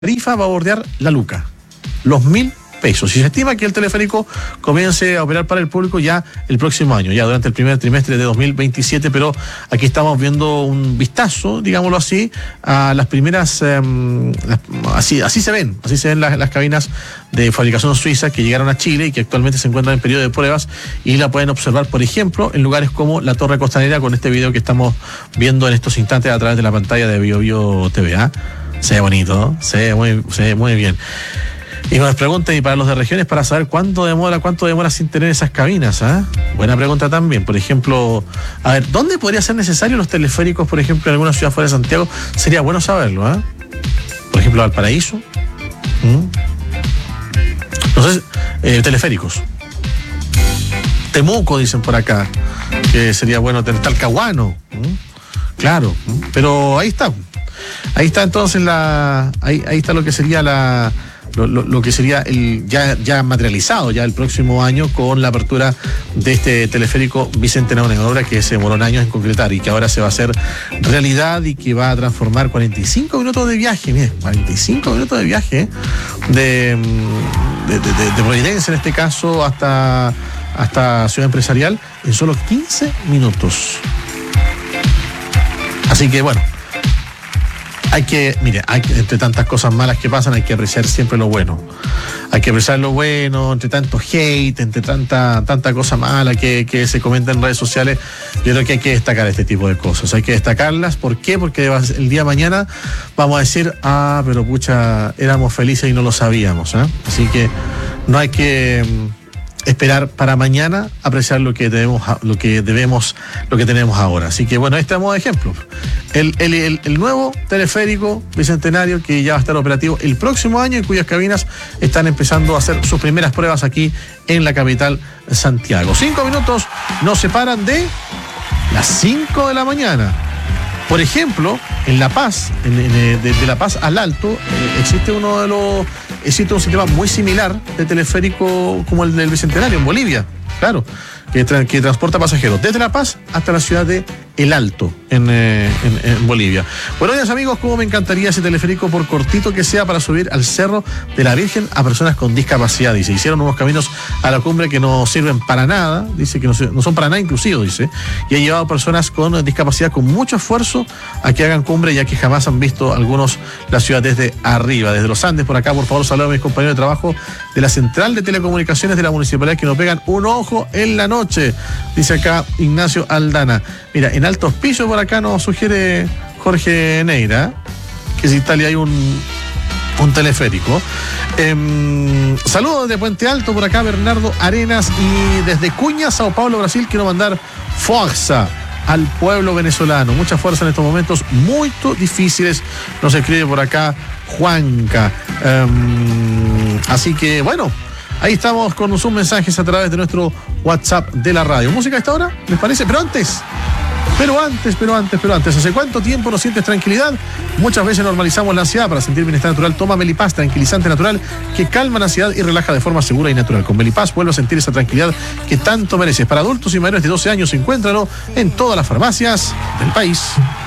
tarifa va a bordear la luca, los 1.000 pesos. Y se estima que el teleférico comience a operar para el público ya el próximo año, ya durante el primer trimestre de 2027, pero aquí estamos viendo un vistazo, digámoslo así, a las primeras, así se ven las cabinas de fabricación suiza que llegaron a Chile y que actualmente se encuentran en periodo de pruebas y la pueden observar, por ejemplo, en lugares como la Torre Costanera, con este video que estamos viendo en estos instantes a través de la pantalla de BioBio TV. Se ve bonito, ¿no? Se ve muy bien. Y nos preguntan, y para los de regiones, para saber cuánto demora sin tener esas cabinas, ¿ah? Buena pregunta también. Por ejemplo, a ver, ¿dónde podría ser necesario los teleféricos, por ejemplo, en alguna ciudad fuera de Santiago? Sería bueno saberlo, ¿ah? Por ejemplo, Valparaíso. Entonces, teleféricos. Temuco, dicen por acá, que sería bueno tener Talcahuano. Claro, pero ahí está. Ahí está entonces ahí está lo que sería lo que sería el ya materializado ya el próximo año con la apertura de este teleférico Bicentenario, una obra que se demoró años en concretar y que ahora se va a hacer realidad y que va a transformar 45 minutos de viaje, miren, 45 minutos de viaje de Providencia en este caso hasta Ciudad Empresarial en solo 15 minutos. Así que bueno, entre tantas cosas malas que pasan, hay que apreciar siempre lo bueno. Hay que apreciar lo bueno, entre tanto hate, entre tanta cosa mala que se comenta en redes sociales. Yo creo que hay que destacar este tipo de cosas. Hay que destacarlas. ¿Por qué? Porque el día de mañana vamos a decir, pero pucha, éramos felices y no lo sabíamos, ¿eh? Así que no hay que esperar para mañana apreciar lo que tenemos ahora. Así que bueno, este es modo de ejemplo. El nuevo teleférico Bicentenario que ya va a estar operativo el próximo año y cuyas cabinas están empezando a hacer sus primeras pruebas aquí en la capital Santiago. 5 minutos nos separan de las 5 de la mañana. Por ejemplo, en La Paz, de La Paz al Alto, existe un sistema muy similar de teleférico como el del Bicentenario en Bolivia, claro, que transporta pasajeros desde La Paz hasta la ciudad de El Alto, en Bolivia. Buenos días, amigos, como me encantaría ese teleférico, por cortito que sea, para subir al Cerro de la Virgen a personas con discapacidad. Dice, hicieron nuevos caminos a la cumbre que no sirven para nada, dice que no son para nada inclusivos, dice, y ha llevado a personas con discapacidad con mucho esfuerzo a que hagan cumbre, ya que jamás han visto algunos la ciudad desde arriba, desde los Andes. Por acá, por favor, saludo a mis compañeros de trabajo de la Central de Telecomunicaciones de la Municipalidad que nos pegan un ojo en la noche, dice acá Ignacio Aldana. Mira, en Alto Hospicio por acá nos sugiere Jorge Neira que si Italia hay un teleférico. Saludos desde Puente Alto por acá Bernardo Arenas, y desde Cuña, Sao Paulo, Brasil, quiero mandar fuerza al pueblo venezolano, mucha fuerza en estos momentos muy difíciles, nos escribe por acá Juanca. Así que bueno, ahí estamos con sus mensajes a través de nuestro WhatsApp de la radio. ¿Música a esta hora? ¿Les parece? Pero antes, ¿hace cuánto tiempo no sientes tranquilidad? Muchas veces normalizamos la ansiedad. Para sentir bienestar natural, toma Melipaz, tranquilizante natural que calma la ansiedad y relaja de forma segura y natural. Con Melipaz vuelve a sentir esa tranquilidad que tanto mereces. Para adultos y mayores de 12 años, encuéntralo en todas las farmacias del país.